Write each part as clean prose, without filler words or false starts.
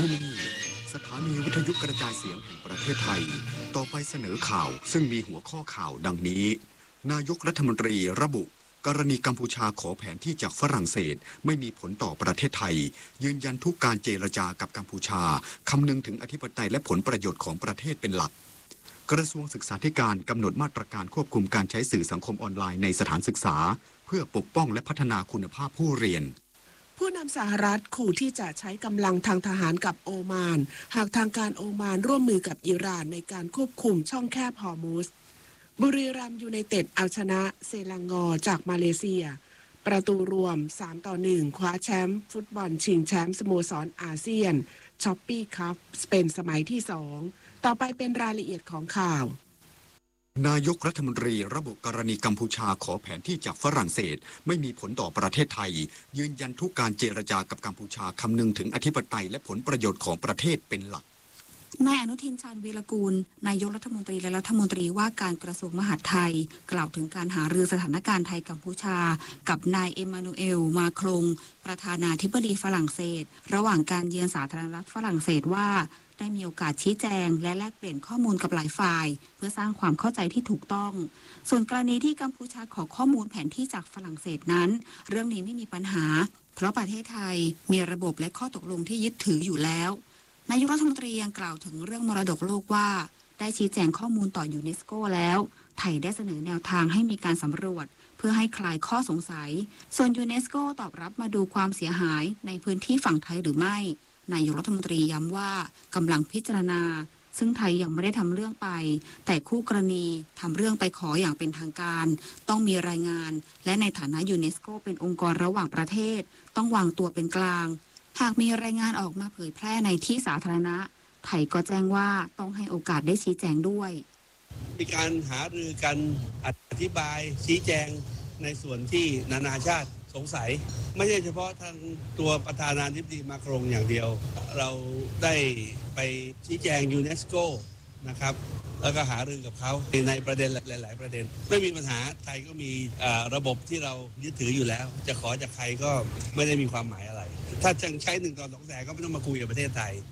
ที่นี่สถานีวิทยุกระจายเสียงแห่งประเทศไทยต่อไปเสนอข่าวซึ่งมีหัวข้อข่าวดังนี้นายกรัฐมนตรีระบุกรณีกัมพูชาขอแผนที่จากฝรั่งเศสไม่มีผลต่อประเทศไทยยืนยันทุกการเจรจากับกัมพูชาคำนึงถึงอธิปไตยและผลประโยชน์ของประเทศเป็นหลักกระทรวงศึกษาธิการกำหนดมาตรการควบคุมการใช้สื่อสังคมออนไลน์ในสถานศึกษาเพื่อปกป้องและพัฒนาคุณภาพผู้เรียนผู้นำสหรัฐขู่ที่จะใช้กำลังทางทหารกับโอมานหากทางการโอมานร่วมมือกับอิหร่านในการควบคุมช่องแคบฮอร์มุซบุรีรัมย์ยูไนเต็ดเอาชนะเซลังกอจากมาเลเซียประตูรวม3-1คว้าแชมป์ฟุตบอลชิงแชมป์สโมสรอาเซียนช้อปปี้คัพเป็นสมัยที่2ต่อไปเป็นรายละเอียดของข่าวนายกรัฐมนตรีระบุกรณีกัมพูชาขอแผนที่จากฝรั่งเศสไม่มีผลต่อประเทศไทยยืนยันทุกการเจรจากับกัมพูชาคำนึงถึงอธิปไตยและผลประโยชน์ของประเทศเป็นหลักนายอนุทินชาญวีรกูลนายกรัฐมนตรีและรัฐมนตรีว่าการกระทรวงมหาดไทยกล่าวถึงการหารือสถานการณ์ไทยกัมพูชากับนายเอมมานูเอลมาครงประธานาธิบดีฝรั่งเศสระหว่างการเยือนสาธารณรัฐฝรั่งเศสว่าได้มีโอกาสชี้แจงและแลกเปลี่ยนข้อมูลกับหลายฝ่ายเพื่อสร้างความเข้าใจที่ถูกต้องส่วนกรณีที่กัมพูชาขอข้อมูลแผนที่จากฝรั่งเศสนั้นเรื่องนี้ไม่มีปัญหาเพราะประเทศไทยมีระบบและข้อตกลงที่ยึดถืออยู่แล้วนายกรัฐมนตรียังกล่าวถึงเรื่องมรดกโลกว่าได้ชี้แจงข้อมูลต่อยูเนสโกแล้วไทยได้เสนอแนวทางให้มีการสำรวจเพื่อให้คลายข้อสงสัยส่วนยูเนสโกตอบรับมาดูความเสียหายในพื้นที่ฝั่งไทยหรือไม่นายกรัฐมนตรีย้ำว่ากำลังพิจารณาซึ่งไทยยังไม่ได้ทำเรื่องไปแต่คู่กรณีทำเรื่องไปขออย่างเป็นทางการต้องมีรายงานและในฐานะยูเนสโกเป็นองค์กรระหว่างประเทศต้องวางตัวเป็นกลางหากมีรายงานออกมาเผยแพร่ในที่สาธารณะไทยก็แจ้งว่าต้องให้โอกาสได้ชี้แจงด้วยมีการหารือกันอธิบายชี้แจงในส่วนที่นานาชาติสงสัยไม่ใช่เฉพาะทางตัวประธานาธิบดีมาครงอย่างเดียวเราได้ไปชี้แจงยูเนสโกนะครับแล้วก็หารือกับเขาในประเด็นหลายๆประเด็นไม่มีปัญหาไทยก็มีระบบที่เรายึดถืออยู่แล้วจะขอจากใครก็ไม่ได้มีความหมายอะไรถ้าจะใช้1:200,000ก็ไม่ต้องมาคุยกับประเทศไทย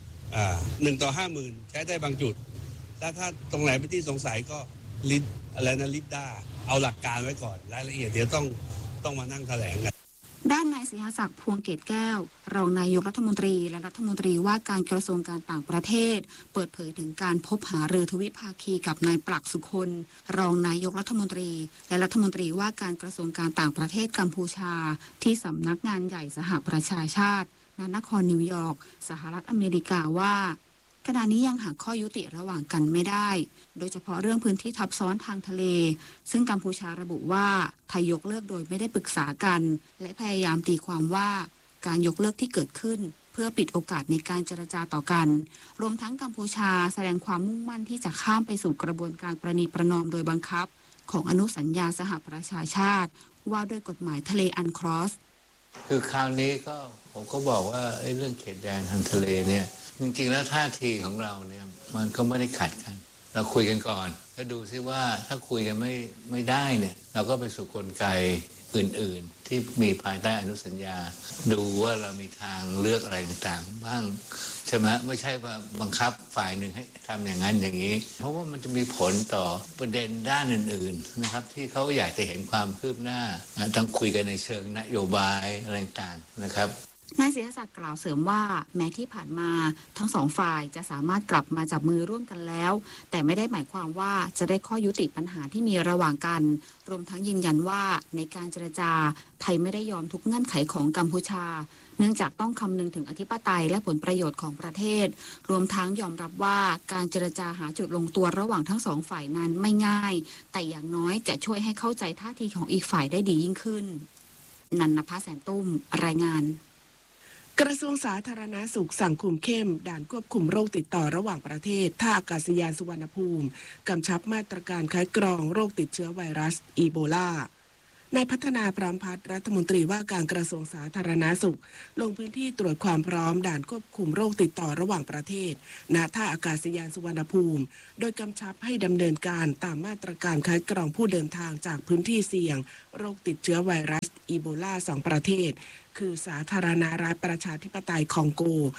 1:50,000ใช้ได้บางจุดถ้าตรงไหนเป็นที่สงสัยก็ลิสต์เอาหลักการไว้ก่อนรายละเอียดเดี๋ยวต้องมานั่งแถลงกันด้านนายศิหศักดิ์พวงเกตแก้วรองนายกรัฐมนตรีและรัฐมนตรีว่าการกระทรวงการต่างประเทศเปิดเผยถึงการพบหารือทวิภาคีกับนายปลักษ์สุคนรองนายกรัฐมนตรีและรัฐมนตรีว่าการกระทรวงการต่างประเทศกัมพูชาที่สำนักงานใหญ่สหประชาชาติณนครนิวยอร์กสหรัฐอเมริกาว่าขณะนี้ยังหาข้อยุติระหว่างกันไม่ได้โดยเฉพาะเรื่องพื้นที่ทับซ้อนทางทะเลซึ่งกัมพูชาระบุว่าไทยยกเลิกโดยไม่ได้ปรึกษากันและพยายามตีความว่าการยกเลิกที่เกิดขึ้นเพื่อปิดโอกาสในการเจรจาต่อกันรวมทั้งกัมพูชาแสดงความมุ่งมั่นที่จะข้ามไปสู่กระบวนการประนีประนอมโดยบังคับของอนุสัญญาสหประชาชาติว่าด้วยกฎหมายทะเลอันครอสคือคราวนี้ก็ผมก็บอกว่าเรื่องเขตแดนทางทะเลเนี่ยจริงๆแล้วท่าทีของเราเนี่ยมันก็ไม่ได้ขัดกันเราคุยกันก่อนแล้วดูซิว่าถ้าคุยกันไม่ได้เนี่ยเราก็ไปสู่กลไกอื่นๆที่มีภายใต้อนุสัญญาดูว่าเรามีทางเลือกอะไรต่างๆบ้างใช่ไหมไม่ใช่ว่าบังคับฝ่ายหนึ่งให้ทำอย่างนั้นอย่างนี้เพราะว่ามันจะมีผลต่อประเด็นด้านอื่นๆนะครับที่เขาอยากจะเห็นความคืบหน้าต้องคุยกันในเชิงนโยบายอะไรต่างๆนะครับนายศิริศักดิ์กล่าวเสริมว่าแม้ที่ผ่านมาทั้งสองฝ่ายจะสามารถกลับมาจับมือร่วมกันแล้วแต่ไม่ได้หมายความว่าจะได้ข้อยุติปัญหาที่มีระหว่างกันรวมทั้งยืนยันว่าในการเจรจาไทยไม่ได้ยอมทุกเงื่อนไขของกัมพูชาเนื่องจากต้องคำนึงถึงอธิปไตยและผลประโยชน์ของประเทศรวมทั้งยอมรับว่าการเจรจาหาจุดลงตัวระหว่างทั้งสองฝ่ายนั้นไม่ง่ายแต่อย่างน้อยจะช่วยให้เข้าใจท่าทีของอีกฝ่ายได้ดียิ่งขึ้นนันนภาแสนตุ้มรายงานกระทรวงสาธารณสุขสั่งคุมเข้มด่านควบคุมโรคติดต่อระหว่างประเทศท่าอากาศยานสุวรรณภูมิกำชับมาตรการคัดกรองโรคติดเชื้อไวรัสอีโบลานายพัฒนาพรามพัฒน์รัฐมนตรีว่าการกระทรวงสาธารณสุขลงพื้นที่ตรวจความพร้อมด่านควบคุมโรคติดต่อระหว่างประเทศณท่าอากาศยานสุวรรณภูมิโดยกำชับให้ดำเนินการตามมาตรการคัดกรองผู้เดินทางจากพื้นที่เสี่ยงโรคติดเชื้อไวรัสอีโบลา2 ประเทศคือสาธารณรัฐประชาธิปไตยคองโก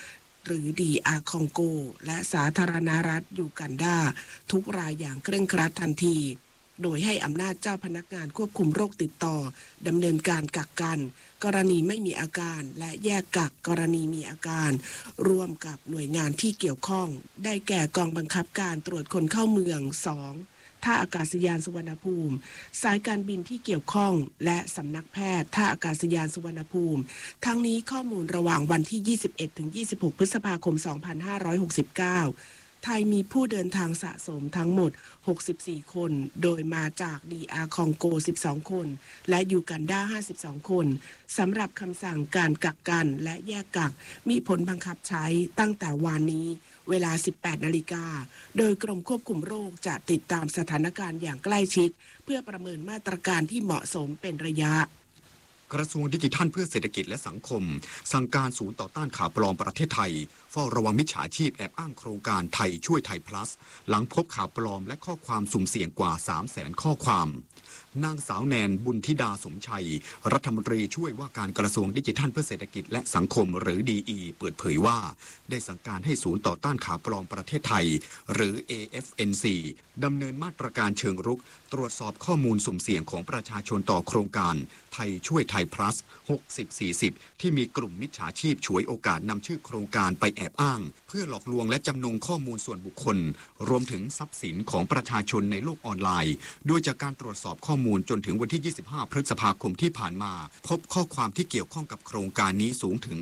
หรือ DR คองโกและสาธารณรัฐยูกันดาทุกรายอย่างเคร่งครัดทันทีโดยให้อำนาจเจ้าพนักงานควบคุมโรคติดต่อดำเนินการกักกันกรณีไม่มีอาการและแยกกักกรณีมีอาการร่วมกับหน่วยงานที่เกี่ยวข้องได้แก่กองบังคับการตรวจคนเข้าเมือง 2. ท่าอากาศยานสุวรรณภูมิสายการบินที่เกี่ยวข้องและสำนักแพทย์ท่าอากาศยานสุวรรณภูมิทั้งนี้ข้อมูลระหว่างวันที่ 21-26 พฤษภาคม 2569ไทยมีผู้เดินทางสะสมทั้งหมด64 คนโดยมาจาก DR คองโก12 คนและยูกันดา52 คนสำหรับคำสั่งการกักกันและแยกกักมีผลบังคับใช้ตั้งแต่วานนี้เวลา 18 นาฬิกาโดยกรมควบคุมโรคจะติดตามสถานการณ์อย่างใกล้ชิดเพื่อประเมินมาตรการที่เหมาะสมเป็นระยะกระทรวงดิจิทัลเพื่อเศรษฐกิจและสังคมสั่งการศูนย์ต่อต้านข่าวปลอมประเทศไทยเฝ้าระวังมิจฉาชีพแอบอ้างโครงการไทยช่วยไทยพลัสหลังพบข่าวปลอมและข้อความสุ่มเสี่ยงกว่า 300,000 ข้อความนางสาวแนนบุญธิดาสมชัยรัฐมนตรีช่วยว่าการกระทรวงดิจิทัลเพื่อเศรษฐกิจและสังคมหรือ DE เปิดเผยว่าได้สั่งการให้ศูนย์ต่อต้านข่าวปลอมประเทศไทยหรือ AFNC ดำเนินมาตรการเชิงรุกตรวจสอบข้อมูลสุ่มเสี่ยงของประชาชนต่อโครงการไทยช่วยไทยพลัส60-40ที่มีกลุ่มมิจฉาชีพฉวยโอกาสนำชื่อโครงการไปแอบอ้างเพื่อหลอกลวงและจำนงข้อมูลส่วนบุคคลรวมถึงทรัพย์สินของประชาชนในโลกออนไลน์โดยจากการตรวจสอบข้อมูลจนถึงวันที่ 25 พฤษภาคมที่ผ่านมาพบข้อความที่เกี่ยวข้องกับโครงการนี้สูงถึง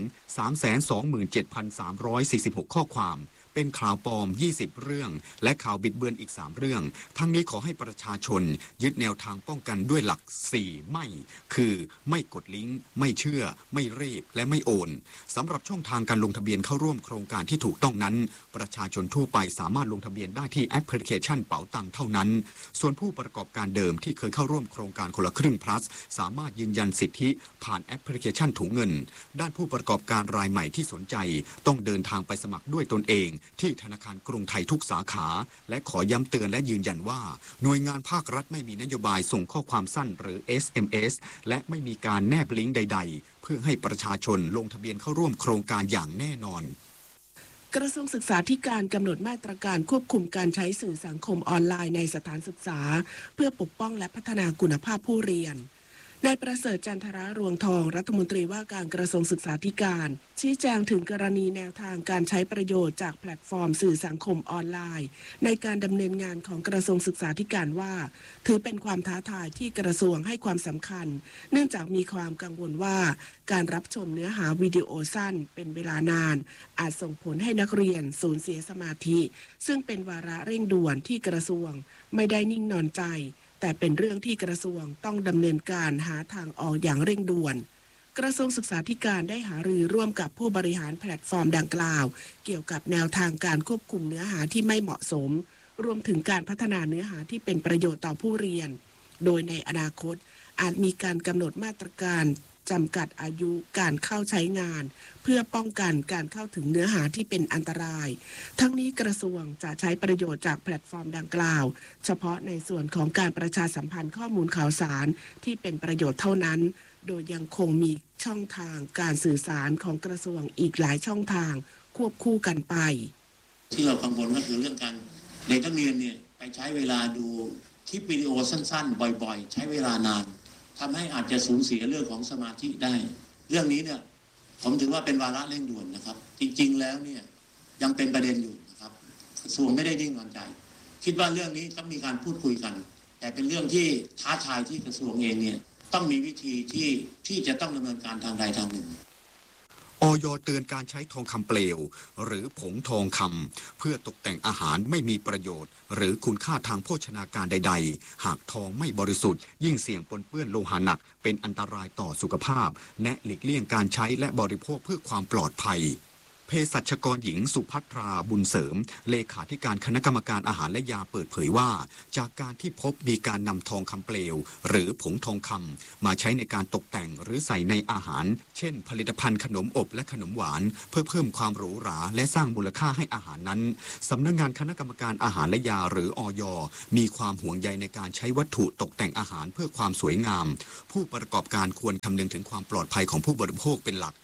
327,346 ข้อความเป็นข่าวปลอม20 เรื่องและข่าวบิดเบือนอีก3เรื่องทั้งนี้ขอให้ประชาชนยึดแนวทางป้องกันด้วยหลัก4ไม่คือไม่กดลิงก์ไม่เชื่อไม่รีบและไม่โอนสำหรับช่องทางการลงทะเบียนเข้าร่วมโครงการที่ถูกต้องนั้นประชาชนทั่วไปสามารถลงทะเบียนได้ที่แอปพลิเคชันเป๋าตังเท่านั้นส่วนผู้ประกอบการเดิมที่เคยเข้าร่วมโครงการคนละครึ่ง plus สามารถยืนยันสิทธิผ่านแอปพลิเคชันถุงเงินด้านผู้ประกอบการรายใหม่ที่สนใจต้องเดินทางไปสมัครด้วยตนเองที่ธนาคารกรุงไทยทุกสาขาและขอย้ำเตือนและยืนยันว่าหน่วยงานภาครัฐไม่มีนโยบายส่งข้อความสั้นหรือ SMS และไม่มีการแนบลิงก์ใดๆเพื่อให้ประชาชนลงทะเบียนเข้าร่วมโครงการอย่างแน่นอนกระทรวงศึกษาธิการกำหนดมาตรการควบคุมการใช้สื่อสังคมออนไลน์ในสถานศึกษาเพื่อปกป้องและพัฒนาคุณภาพผู้เรียนนายประเสริฐจันทรรวงทองรัฐมนตรีว่าการกระทรวงศึกษาธิการชี้แจงถึงกรณีแนวทางการใช้ประโยชน์จากแพลตฟอร์มสื่อสังคมออนไลน์ในการดำเนินงานของกระทรวงศึกษาธิการว่าถือเป็นความท้าทายที่กระทรวงให้ความสำคัญเนื่องจากมีความกังวลว่าการรับชมเนื้อหาวิดีโอสั้นเป็นเวลานานอาจส่งผลให้นักเรียนสูญเสียสมาธิซึ่งเป็นวาระเร่งด่วนที่กระทรวงไม่ได้นิ่งนอนใจแต่เป็นเรื่องที่กระทรวงต้องดำเนินการหาทางออกอย่างเร่งด่วนกระทรวงศึกษาธิการได้หารือร่วมกับผู้บริหารแพลตฟอร์มดังกล่าวเกี่ยวกับแนวทางการควบคุมเนื้อหาที่ไม่เหมาะสมรวมถึงการพัฒนาเนื้อหาที่เป็นประโยชน์ต่อผู้เรียนโดยในอนาคตอาจมีการกำหนดมาตรการจำกัดอายุการเข้าใช้งานเพื่อป้องกันการเข้าถึงเนื้อหาที่เป็นอันตรายทั้งนี้กระทรวงจะใช้ประโยชน์จากแพลตฟอร์มดังกล่าวเฉพาะในส่วนของการประชาสัมพันธ์ข้อมูลข่าวสารที่เป็นประโยชน์เท่านั้นโดยยังคงมีช่องทางการสื่อสารของกระทรวงอีกหลายช่องทางควบคู่กันไปที่เรากังวลก็คือเรื่องการเด็กนักเรียนเนี่ยไปใช้เวลาดูคลิปวิดีโอสั้นๆบ่อยๆใช้เวลานานทำให้อาจจะสูญเสียเรื่องของสมาธิได้เรื่องนี้เนี่ยผมถือว่าเป็นวาระเร่งด่วนนะครับจริงๆแล้วเนี่ยยังเป็นประเด็นอยู่นะครับกระทรวงไม่ได้นิ่งนอนใจคิดว่าเรื่องนี้ต้องมีการพูดคุยกันแต่เป็นเรื่องที่ท้าทายที่กระทรวงเองเนี่ยต้องมีวิธีที่จะต้องดำเนินการทางใดทางหนึ่งอย.เตือนการใช้ทองคำเปลวหรือผงทองคำเพื่อตกแต่งอาหารไม่มีประโยชน์หรือคุณค่าทางโภชนาการใดๆหากทองไม่บริสุทธิ์ยิ่งเสี่ยงปนเปื้อนโลหะหนักเป็นอันตรายต่อสุขภาพแนะหลีกเลี่ยงการใช้และบริโภคเพื่อความปลอดภัยเภสัชกรหญิงสุภัทราบุญเสริมเลขาธิการคณะกรรมการอาหารและยาเปิดเผยว่าจากการที่พบมีการนำทองคำเปลวหรือผงทองคำมาใช้ในการตกแต่งหรือใส่ในอาหารเช่นผลิตภัณฑ์ขนมอบและขนมหวานเพื่อเพิ่มความหรูหราและสร้างมูลค่าให้อาหารนั้นสำนักงานคณะกรรมการอาหารและยาหรืออย.มีความห่วงใยในการใช้วัตถุตกแต่งอาหารเพื่อความสวยงามผู้ประกอบการควรคำนึงถึงความปลอดภัยของผู้บริโภคเป็นหลัก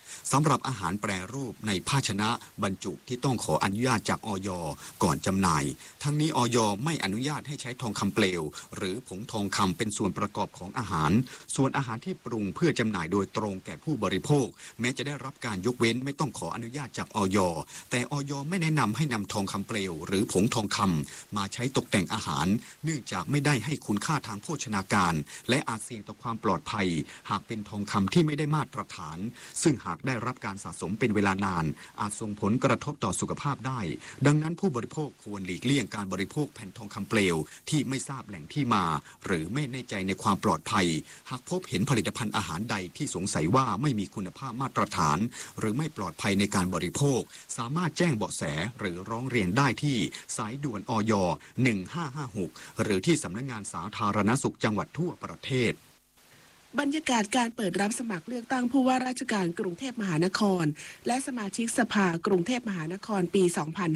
สำหรับอาหารแปรรูปในภาชนะบรรจุที่ต้องขออนุญาตจากอย.ก่อนจำหน่ายทั้งนี้อย.ไม่อนุญาตให้ใช้ทองคำเปลวหรือผงทองคำเป็นส่วนประกอบของอาหารส่วนอาหารที่ปรุงเพื่อจำหน่ายโดยตรงแก่ผู้บริโภคแม้จะได้รับการยกเว้นไม่ต้องขออนุญาตจากอย.แต่อย.ไม่แนะนำให้นำทองคำเปลวหรือผงทองคำมาใช้ตกแต่งอาหารเนื่องจากไม่ได้ให้คุณค่าทางโภชนาการและอาจเสี่ยงต่อความปลอดภัยหากเป็นทองคำที่ไม่ได้มาตรฐานซึ่งหากได้รับการสะสมเป็นเวลานานอาจส่งผลกระทบต่อสุขภาพได้ดังนั้นผู้บริโภคควรหลีกเลี่ยงการบริโภคแผ่นทองคำเปลวที่ไม่ทราบแหล่งที่มาหรือไม่แน่ใจในความปลอดภัยหากพบเห็นผลิตภัณฑ์อาหารใดที่สงสัยว่าไม่มีคุณภาพมาตรฐานหรือไม่ปลอดภัยในการบริโภคสามารถแจ้งเบาะแสหรือร้องเรียนได้ที่สายด่วนอย 1556หรือที่สำนักงานสาธารณสุขจังหวัดทั่วประเทศบรรยากาศการเปิดรับสมัครเลือกตั้งผู้ว่าราชการกรุงเทพมหานครและสมาชิกสภากรุงเทพมหานครปี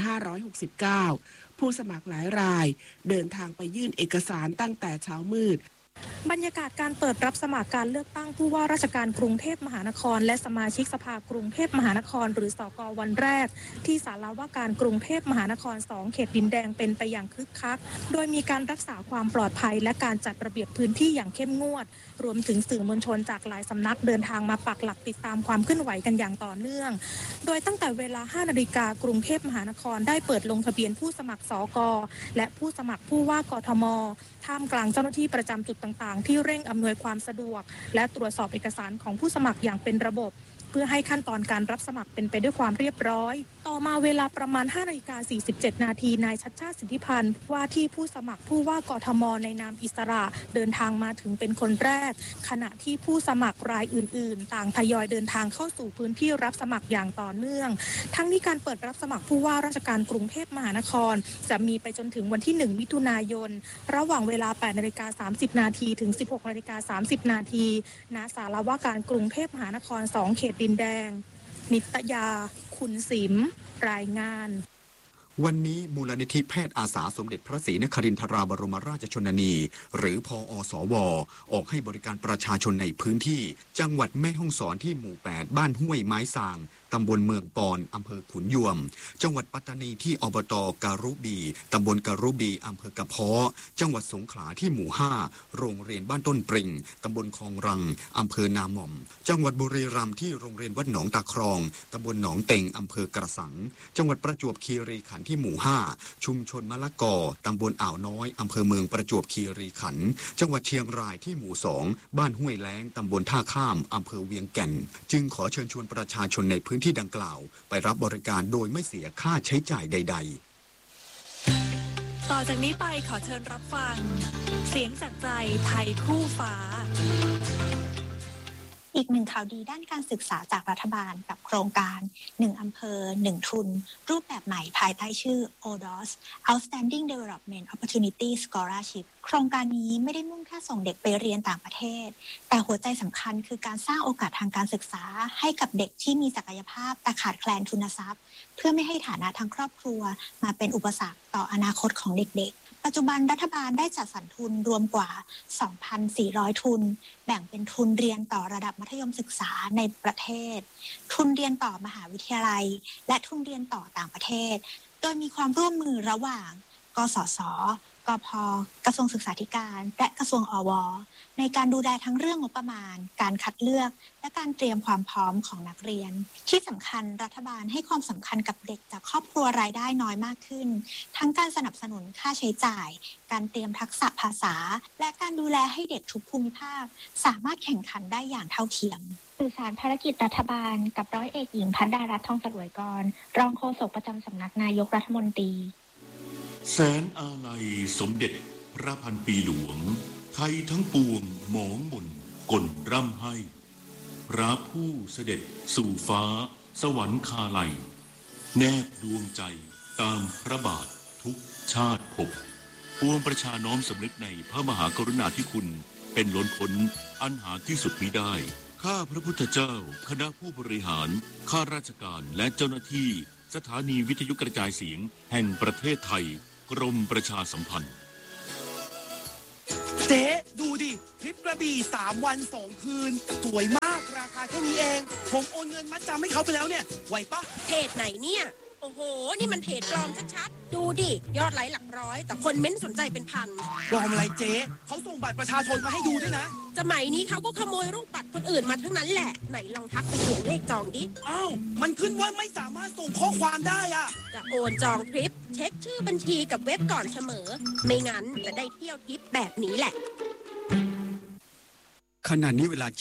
2569 ผู้สมัครหลายรายเดินทางไปยื่นเอกสารตั้งแต่เช้ามืดบรรยากาศการเปิดรับสมัครการเลือกตั้งผู้ว่าราชการกรุงเทพมหานครและสมาชิกสภากรุงเทพมหานครหรือสก.วันแรกที่ศาลาว่าการกรุงเทพมหานคร 2 เขตดินแดงเป็นไปอย่างคึกคักโดยมีการรักษาความปลอดภัยและการจัดระเบียบพื้นที่อย่างเข้มงวดรวมถึงสื่อมวลชนจากหลายสำนักเดินทางมาปักหลักติดตามความเคลื่อนไหวกันอย่างต่อเนื่องโดยตั้งแต่เวลา 5 นาฬิกากรุงเทพมหานครได้เปิดลงทะเบียนผู้สมัครสก.และผู้สมัครผู้ว่ากทม.ท่ามกลางเจ้าหน้าที่ประจำจุดต่างๆที่เร่งอำนวยความสะดวกและตรวจสอบเอกสารของผู้สมัครอย่างเป็นระบบเพื่อให้ขั้นตอนการรับสมัครเป็นไปด้วยความเรียบร้อยต่อมาเวลาประมาณ 5:47 นาทีนายชัชชาติสิทธิพันธ์ว่าที่ผู้สมัครผู้ว่ากทม.ในนามอิสระเดินทางมาถึงเป็นคนแรกขณะที่ผู้สมัครรายอื่นๆต่างทยอยเดินทางเข้าสู่พื้นที่รับสมัครอย่างต่อเนื่องทั้งนี้การเปิดรับสมัครผู้ว่าราชการกรุงเทพมหานครจะมีไปจนถึงวันที่ 1 มิถุนายนระหว่างเวลา 8:30 นาทีถึง 16:30 นาทีณศาลาว่าการกรุงเทพมหานคร 2 เขตดินแดงนิตยาคุณสิมรายงานวันนี้มูลนิธิแพทย์อาสาสมเด็จพระศรีนครินทราบรมราชชนนีหรือพอสว.ออกให้บริการประชาชนในพื้นที่จังหวัดแม่ฮ่องสอนที่หมู่ 8 บ้านห้วยไม้สางตำบลเมืองปอนอำเภอขุนยวมจังหวัดปัตตานีที่อบต.การุบีตำบลการุบีอำเภอกระเพาะจังหวัดสงขลาที่หมู่ 5โรงเรียนบ้านต้นปริงตำบลคลองรังอำเภอนาหม่อมจังหวัดบุรีรัมย์ที่โรงเรียนวัดหนองตาครองตำบลหนองเต็งอำเภอกระสังจังหวัดประจวบคีรีขันธ์ที่หมู่ 5ชุมชนมะละกอตำบลอ่าวน้อยอำเภอเมืองประจวบคีรีขันธ์จังหวัดเชียงรายที่หมู่ 2บ้านห้วยแล้งตำบลท่าข้ามอำเภอเวียงแก่นจึงขอเชิญชวนประชาชนในพื้นที่ดังกล่าวไปรับบริการโดยไม่เสียค่าใช้จ่ายใดๆต่อจากนี้ไปขอเชิญรับฟังเสียงจากใจไทยคู่ฟ้าอีกหนึ่งข่าวดีด้านการศึกษาจากรัฐบาลกับโครงการ1อำเภอ1ทุนรูปแบบใหม่ภายใต้ชื่อ ODOS Outstanding Development Opportunity Scholarship โครงการนี้ไม่ได้มุ่งแค่ส่งเด็กไปเรียนต่างประเทศแต่หัวใจสำคัญคือการสร้างโอกาสทางการศึกษาให้กับเด็กที่มีศักยภาพแต่ขาดแคลนทุนทรัพย์เพื่อไม่ให้ฐานะทางครอบครัวมาเป็นอุปสรรคต่ออนาคตของเด็กๆปัจจุบันรัฐบาลได้จัดสรรทุนรวมกว่า 2,400 ทุนแบ่งเป็นทุนเรียนต่อระดับมัธยมศึกษาในประเทศทุนเรียนต่อมหาวิทยาลัยและทุนเรียนต่อต่างประเทศโดยมีความร่วมมือระหว่างกสศ.กพ.กระทรวงศึกษาธิการและกระทรวงอว.ในการดูแลทั้งเรื่องงบประมาณการคัดเลือกและการเตรียมความพร้อมของนักเรียนที่สำคัญรัฐบาลให้ความสำคัญกับเด็กจากครอบครัวรายได้น้อยมากขึ้นทั้งการสนับสนุนค่าใช้จ่ายการเตรียมทักษะภาษาและการดูแลให้เด็กทุกภูมิภาคสามารถแข่งขันได้อย่างเท่าเทียมสื่อสารภารกิจรัฐบาลกับร้อยเอกหญิงพัฒดารัตน์ทองเสลวยกรรองโฆษกประจำสำนักนายกรัฐมนตรีแสนอาลัยสมเด็จพระพันปีหลวงไทยทั้งปวงหมองมนกลร่ำให้พระผู้เสด็จสู่ฟ้าสวรรคาลัยแนบดวงใจตามพระบาททุกชาติภพปวงประชาน้อมสำนึกในพระมหากรุณาธิคุณเป็นล้นพ้นอันหาที่สุดมิได้ข้าพระพุทธเจ้าคณะผู้บริหารข้าราชการและเจ้าหน้าที่สถานีวิทยุกระจายเสียงแห่งประเทศไทยกรมประชาสัมพันธ์เจ๊ดูดิทริปกระบี่3 วัน 2 คืนสวยมากราคาแค่นี้เองผมโอนเงินมัดจำให้เขาไปแล้วเนี่ยไหวปะเพจไหนเนี่ยโอ้โหนี่มันเพจปลอมชัดๆดูดิยอดไลค์หลักร้อยแต่คนเม้นสนใจเป็นพันปลอมอะไรเจ๊เขาส่งบัตรประชาชนมาให้ดูด้วยนะสมัยนี้เขาก็ขโมยรูปบัตรคนอื่นมาทั้งนั้นแหละไหนลองทักไปเขียนเลขจองดิอ้าวมันขึ้นว่าไม่สามารถส่งข้อความได้อะจะโอนจองทริปเช็คชื่อบัญชีกับเว็บก่อนเสมอไม่งั้นจะได้เที่ยวทริปแบบนี้แหละขณะนี้เวลา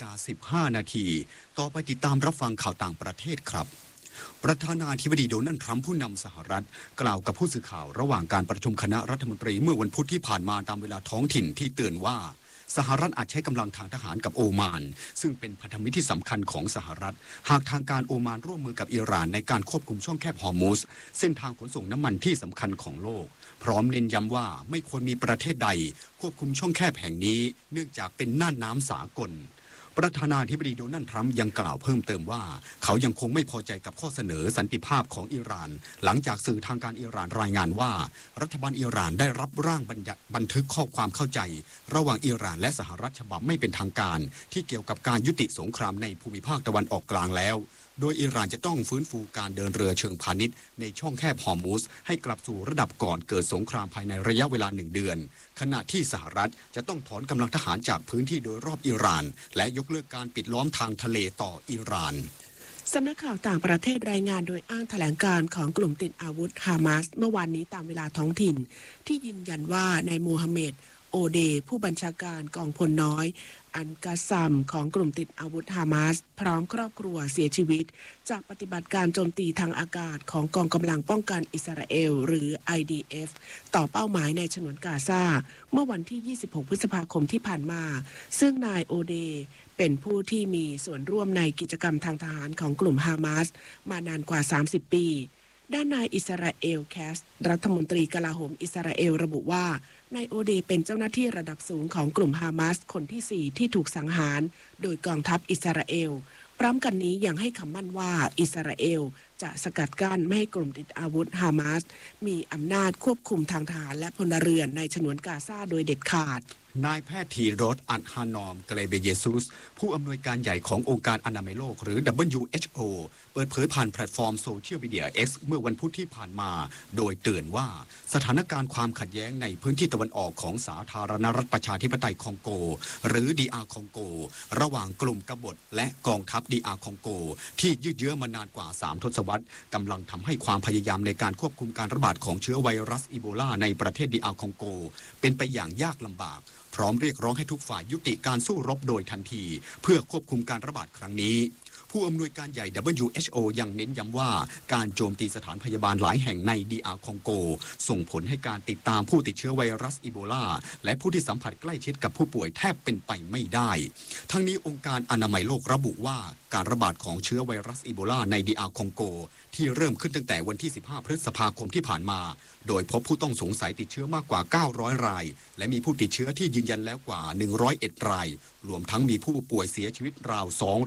7:15 นาทีต่อไปติดตามรับฟังข่าวต่างประเทศครับประธานาธิบดีโดนัลด์ทรัมป์ผู้นำสหรัฐกล่าวกับผู้สื่อข่าวระหว่างการประชุมคณะรัฐมนตรีเมื่อวันพุธที่ผ่านมาตามเวลาท้องถิ่นที่เตือนว่าสหรัฐอาจใช้กำลังทางทหารกับโอมานซึ่งเป็นพันธมิตรที่สำคัญของสหรัฐหากทางการโอมานร่วมมือกับอิหร่านในการควบคุมช่องแคบฮอร์มุซเส้นทางขนส่งน้ำมันที่สำคัญของโลกพร้อมเน้นย้ำว่าไม่ควรมีประเทศใดควบคุมช่องแคบแห่งนี้เนื่องจากเป็นน่านน้ำสากลประธานาธิบดีโดนัลด์ทรัมป์ยังกล่าวเพิ่มเติมว่าเขายังคงไม่พอใจกับข้อเสนอสันติภาพของอิหร่านหลังจากสื่อทางการอิหร่านรายงานว่ารัฐบาลอิหร่านได้รับร่างบันทึกข้อความเข้าใจระหว่างอิหร่านและสหรัฐฉบับไม่เป็นทางการที่เกี่ยวกับการยุติสงครามในภูมิภาคตะวันออกกลางแล้วโดยอิหร่านจะต้องฟื้นฟูการเดินเรือเชิงพาณิชย์ในช่องแคบฮอร์มุซให้กลับสู่ระดับก่อนเกิดสงครามภายในระยะเวลา1 เดือนขณะที่สหรัฐจะต้องถอนกำลังทหารจากพื้นที่โดยรอบอิหร่านและยกเลิกการปิดล้อมทางทะเลต่ออิหร่านสำนักข่าวต่างประเทศรายงานโดยอ้างแถลงการของกลุ่มติดอาวุธฮามาสเมื่อวานนี้ตามเวลาท้องถิ่นที่ยืนยันว่านายมูฮัมเหม็ดโอเดผู้บัญชาการกองพลน้อยอันกาซัมของกลุ่มติดอาวุธฮามาสพร้อมครอบครัวเสียชีวิตจากปฏิบัติการโจมตีทางอากาศของกองกำลังป้องกันอิสราเอลหรือ IDF ต่อเป้าหมายในฉนวนกาซาเมื่อวันที่ 26 พฤษภาคมที่ผ่านมาซึ่งนายโอเดเป็นผู้ที่มีส่วนร่วมในกิจกรรมทางทหารของกลุ่มฮามาสมานานกว่า 30 ปีด้านนายอิสราเอลแคสรัฐมนตรีกลาโหมอิสราเอลระบุว่านายโอเดเป็นเจ้าหน้าที่ระดับสูงของกลุ่มฮามาสคนที่ 4ที่ถูกสังหารโดยกองทัพอิสราเอลพร้อมกันนี้ยังให้คำมั่นว่าอิสราเอลจะสกัดกั้นไม่ให้กลุ่มติดอาวุธฮามาสมีอำนาจควบคุมทางทหารและพลเรือนในฉนวนกาซาโดยเด็ดขาดนายแพทย์ธีรสอัดฮานอมเกเลเบเยซุสผู้อำนวยการใหญ่ขององค์การอนามัยโลกหรือ WHO เปิดเผยผ่านแพลตฟอร์มโซเชียลมีเดีย X เมื่อวันพุธที่ผ่านมาโดยเตือนว่าสถานการณ์ความขัดแย้งในพื้นที่ตะวันออกของสาธารณรัฐประชาธิปไตยคองโกหรือ DR คองโกระหว่างกลุ่มกบฏและกองทัพ DR คองโกที่ยืดเยื้อมานานกว่า3 ทศวรรษกำลังทำให้ความพยายามในการควบคุมการระบาดของเชื้อไวรัสอีโบลาในประเทศ DR คองโกเป็นไปอย่างยากลำบากพร้อมเรียกร้องให้ทุกฝ่ายยุติการสู้รบโดยทันทีเพื่อควบคุมการระบาดครั้งนี้ผู้อำนวยการใหญ่ WHO ยังเน้นย้ำว่าการโจมตีสถานพยาบาลหลายแห่งใน DR คองโกส่งผลให้การติดตามผู้ติดเชื้อไวรัสอีโบลาและผู้ที่สัมผัสใกล้ชิดกับผู้ป่วยแทบเป็นไปไม่ได้ทั้งนี้องค์การอนามัยโลกระบุว่าการระบาดของเชื้อไวรัสอีโบลาใน DR คองโกที่เริ่มขึ้นตั้งแต่วันที่ 15 พฤษภาคมที่ผ่านมาโดยพบผู้ต้องสงสัยติดเชื้อมากกว่า 900 รายและมีผู้ติดเชื้อที่ยืนยันแล้วกว่า 101 รายรวมทั้งมีผู้ป่วยเสียชีวิตราว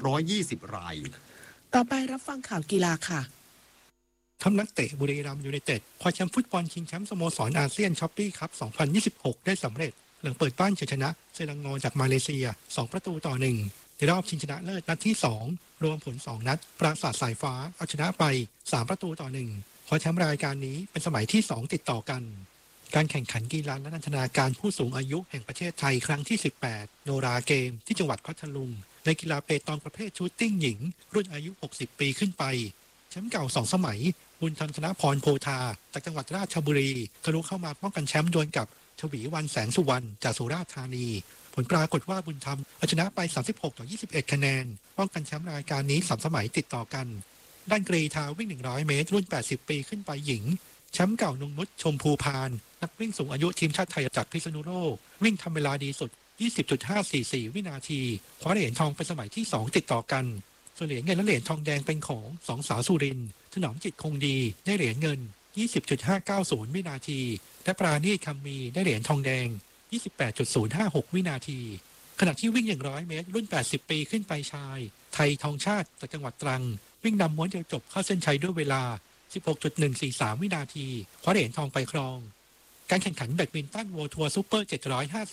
220 รายต่อไปรับฟังข่าวกีฬาค่ะทัพนักเตะบุรีรัมย์ยูไนเต็ดคว้าแชมป์ฟุตบอลชิงแชมป์สโมสรอาเซียนช้อปปี้คัพ 2026 ได้สำเร็จหลังเปิดบ้านเฉยชนะเซรังงอจากมาเลเซีย 2-1 ในรอบชิงชนะเลิศนัดที่ 2 รวมผล 2 นัดปราสาทสายฟ้าเอาชนะไป 3-1 คว้าแชมป์รายการนี้เป็นสมัยที่ 2 ติดต่อกันการแข่งขันกีฬาและนันทนาการผู้สูงอายุแห่งประเทศไทยครั้งที่ 18 โนราเกมที่จังหวัดพัทลุงในกีฬาเปตองประเภทชูตติ้งหญิงรุ่นอายุ 60 ปีขึ้นไปแชมป์เก่า 2 สมัยบุญธรรมธนพรโพธาจากจังหวัดราชบุรีทะลุเข้ามาป้องกันแชมป์ดวลกับชวีวันแสงสุวรรณจากสุราษฎร์ธานีผลปรากฏว่าบุญธรรมเอาชนะไป 36-21 คะแนนป้องกันแชมป์รายการนี้ 3 สมัยติดต่อกันด้านกรีฑาวิ่ง 100 เมตรรุ่น 80 ปีขึ้นไปหญิงแชมป์เก่านงนุชชมพูพานนักวิ่งสูงอายุทีมชาติไทยจากพิษณุโลกวิ่งทำเวลาดีสุด20.544 วินาทีคว้าเหรียญทองเป็นสมัยที่ 2 ติดต่อกันส่วนเหรียญเงินและเหรียญทองแดงเป็นของ2 สาวสุรินทร์ถนอมจิตคงดีได้เหรียญเงิน 20.590 วินาทีและปราณีตคำมีได้เหรียญทองแดง 28.056 วินาทีขณะที่วิ่ง100 เมตรรุ่น 80 ปีขึ้นไปชายไทยทองชาติจากจังหวัดตรังวิ่งนำม้วนเดียวจบเข้าเส้นชัยด้วยเวลา 16.143 วินาทีคว้าเหรียญทองไปครองการแข่งขันแบดมินตัน World Tour Super 750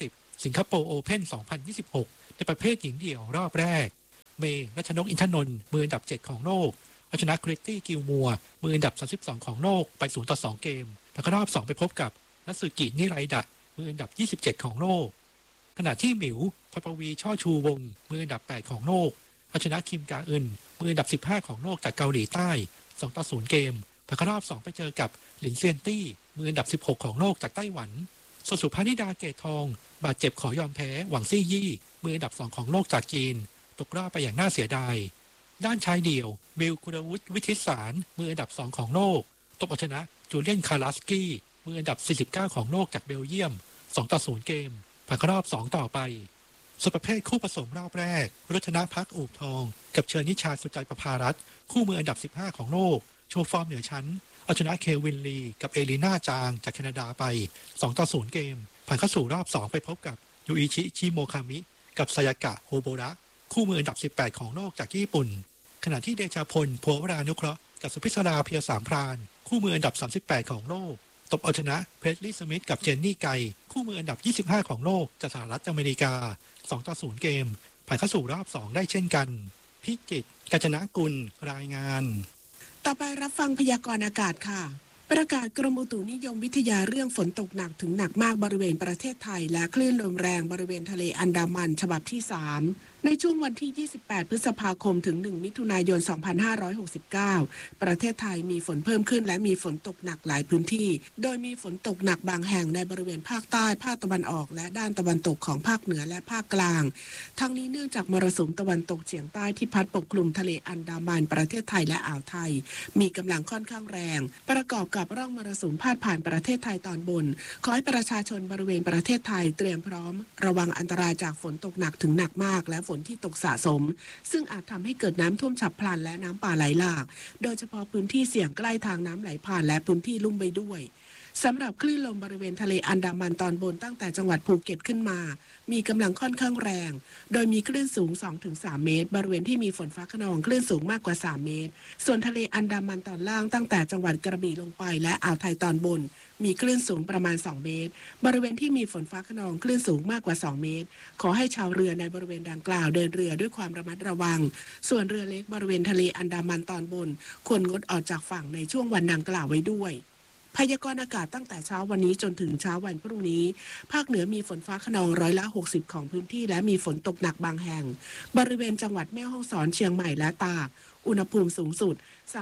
สิงคโปร์โอเพ่น 2026 ในประเภทหญิงเดี่ยวรอบแรกเมย์รัชนกอินทนนท์มืออันดับ 7 ของโลกเอาชนะคริสตี้กิลมัวมืออันดับ 32 ของโลกไป 0-2 เกมแล้วก็รอบ 2 ไปพบกับนัตสึกินิไรดะมืออันดับ 27 ของโลกขณะที่หมิวพปวีช่อชูวงมืออันดับ 8 ของโลกเอาชนะคิมกาอึนมืออันดับ 15 ของโลกจากเกาหลีใต้ 2-0 เกมแล้วก็รอบ 2 ไปเจอกับหลินเซียนตี้มืออันดับ 16 ของโลกจากไต้หวันส่วนสุภานิดาเกตทองบาดเจ็บขอยอมแพ้หวังซี่ยี่มืออันดับ 2 ของโลกจากจีนตกรอบไปอย่างน่าเสียดายด้านชายเดี่ยวบิลกุลวุฒิวิทิศสารมืออันดับ 2 ของโลกตบเอาชนะจูเลียนคาราสกี้มืออันดับ 49 ของโลกจากเบลเยียม 2-0 เกมผ่านเข้ารอบ 2 ต่อไปส่วนประเภทคู่ผสมรอบแรกรัชนะพักอูบทองกับเชิญนิชาสุใจประภารัตน์คู่มืออันดับ 15 ของโลกโชว์ฟอร์มเหนือชั้นเอาชนะเควินลีกับเอลีน่าจางจากแคนาดาไป 2-0 เกมผ่านเข้าสู่รอบ 2 ไปพบกับยูอิชิชิโมคามิกับซายากะโฮโบระคู่มืออันดับ 18 ของโลกจากญี่ปุ่นขณะที่เดชาพลภัวรานุเคราะห์กับสุพิศราเพียรสามพรานคู่มืออันดับ 38 ของโลกตบเอาชนะเพชรลี่สมิธกับเจนนี่ไกคู่มืออันดับ 25 ของโลกจากสหรัฐอเมริกา 2-0 เกมผ่านเข้าสู่รอบ 2 ได้เช่นกันพิจิตรกาญจนกุลรายงานต่อไปรับฟังพยากรณ์อากาศค่ะประกาศกรมอุตุนิยมวิทยาเรื่องฝนตกหนักถึงหนักมากบริเวณประเทศไทยและคลื่นลมแรงบริเวณทะเลอันดามันฉบับที่ 3 ในช่วงวันที่ 28 พฤษภาคมถึง 1 มิถุนายน 2569 ประเทศไทยมีฝนเพิ่มขึ้นและมีฝนตกหนักหลายพื้นที่โดยมีฝนตกหนักบางแห่งในบริเวณภาคใต้ภาคตะวันออกและด้านตะวันตกของภาคเหนือและภาคกลางทั้งนี้เนื่องจากมรสุมตะวันตกเฉียงใต้ที่พัดปกคลุมทะเลอันดามันประเทศไทยและอ่าวไทยมีกำลังค่อนข้างแรงประกอบกับร่องมรสุมพาดผ่านประเทศไทยตอนบนขอให้ประชาชนบริเวณประเทศไทยเตรียมพร้อมระวังอันตรายจากฝนตกหนักถึงหนักมากและฝนที่ตกสะสมซึ่งอาจทำให้เกิดน้ำท่วมฉับพลันและน้ำป่าไหลหลากโดยเฉพาะพื้นที่เสี่ยงใกล้ทางน้ำไหลผ่านและพื้นที่ลุ่มไปด้วยสำหรับคลื่นลมบริเวณทะเลอันดามันตอนบนตั้งแต่จังหวัดภูเก็ตขึ้นมามีกำลังค่อนข้างแรงโดยมีคลื่นสูง 2-3 เมตรบริเวณที่มีฝนฟ้าคะนองคลื่นสูงมากกว่า 3 เมตรส่วนทะเลอันดามันตอนล่างตั้งแต่จังหวัดกระบี่ลงไปและอ่าวไทยตอนบนมีคลื่นสูงประมาณ 2 เมตรบริเวณที่มีฝนฟ้าคะนองคลื่นสูงมากกว่า 2 เมตรขอให้ชาวเรือในบริเวณดังกล่าวเดินเรือด้วยความระมัดระวังส่วนเรือเล็กบริเวณทะเลอันดามันตอนบนควรงดออกจากฝั่งในช่วงวันดังกล่าวไว้ด้วยพยากรณ์อากาศตั้งแต่เช้าวันนี้จนถึงเช้าวันพรุ่งนี้ภาคเหนือมีฝนฟ้าคะนอง60%ของพื้นที่และมีฝนตกหนักบางแห่งบริเวณจังหวัดแม่ฮ่องสอนเชียงใหม่และตากอุณหภูมิสูงสุด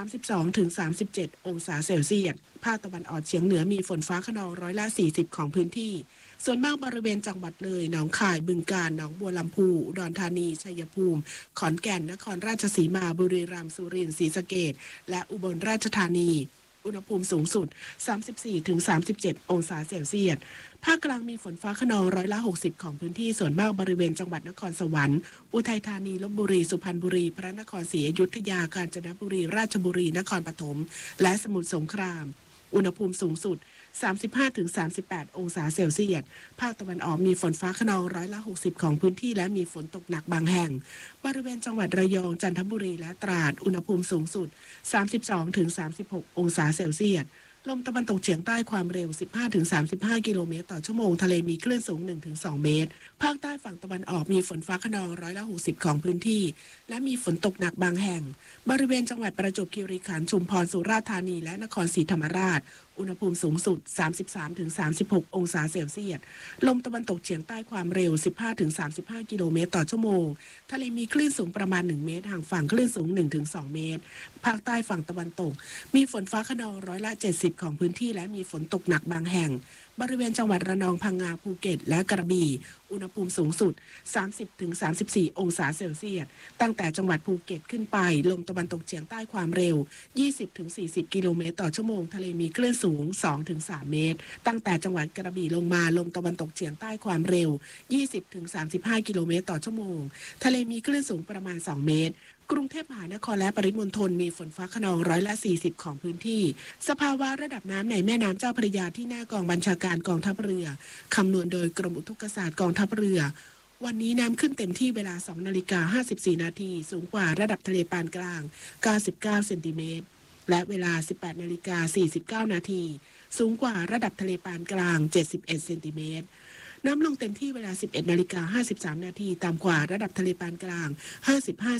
32-37 องศาเซลเซียสภาคตะวันออกเฉียงเหนือมีฝนฟ้าคะนอง40%ของพื้นที่ส่วนมากบริเวณจังหวัดเลยหนองคายบึงกาฬหนองบัวลำพูอุดรธานีชัยภูมิขอนแก่นนครราชสีมาบุรีรัมย์สุรินทร์ศรีสะเกษและอุบลราชธานีอุณหภูมิสูงสุด 34-37 องศาเซลเซียสภาคกลางมีฝนฟ้าคะนอง60%ของพื้นที่ส่วนมากบริเวณจังหวัดนครสวรรค์อุทัยธานีลพบุรีสุพรรณบุรีพระนครศรีอยุธยากาญจนบุรีราชบุรีนครปฐมและสมุทรสงครามอุณหภูมิสูงสุด 35-38 องศาเซลเซียสภาคตะวันออกมีฝนฟ้าคะนอง60%ของพื้นที่และมีฝนตกหนักบางแห่งบริเวณจังหวัดระยองจันทบุรีและตราดอุณหภูมิสูงสุด 32-36 องศาเซลเซียสลมตะวันตกเฉียงใต้ความเร็ว 15-35 กิโลเมตรต่อชั่วโมงทะเลมีคลื่นสูง 1-2 เมตรภาคใต้ฝั่งตะวันออกมีฝนฟ้าคะนอง60%ของพื้นที่และมีฝนตกหนักบางแห่งบริเวณจังหวัดประจวบคีรีขันธ์ชุมพรสุราษฎร์ธานีและนครศรีธรรมราชอุณหภูมิสูงสุด 33-36 องศาเซลเซียสลมตะวันตกเฉียงใต้ความเร็ว 15-35 กิโลเมตรต่อชั่วโมงทะเลมีคลื่นสูงประมาณ 1 เมตรห่างฝั่งคลื่นสูง 1-2 เมตรภาคใต้ฝั่งตะวันตกมีฝนฟ้าคะนอง70%ของพื้นที่และมีฝนตกหนักบางแห่งบริเวณจังหวัดระนองพังงาภูเก็ตและกระบี่อุณหภูมิสูงสุด 30-34 องศาเซลเซียสตั้งแต่จังหวัดภูเก็ตขึ้นไปลมตะวันตกเฉียงใต้ความเร็ว 20-40 กิโลเมตรต่อชั่วโมงทะเลมีคลื่นสูง 2-3 เมตรตั้งแต่จังหวัดกระบี่ลงมาลมตะวันตกเฉียงใต้ความเร็ว 20-35 กิโลเมตรต่อชั่วโมงทะเลมีคลื่นสูงประมาณ 2 เมตรกรุงเทพมหานครและปริมณฑลมีฝนฟ้าคะนอง40%ของพื้นที่สภาวะระดับน้ำในแม่น้ำเจ้าพระยาที่หน้ากองบัญชาการกองทัพเรือคำนวณโดยกรมอุทกศาสตร์กองทัพเรือวันนี้น้ำขึ้นเต็มที่เวลา 2:54 นาทีสูงกว่าระดับทะเลปานกลาง99เซนติเมตรและเวลา 18:49 นาทีสูงกว่าระดับทะเลปานกลาง71เซนติเมตรน้ำลงเต็มที่เวลา 11:53 นาทีต่ำกว่าระดับทะเลปานกลาง 55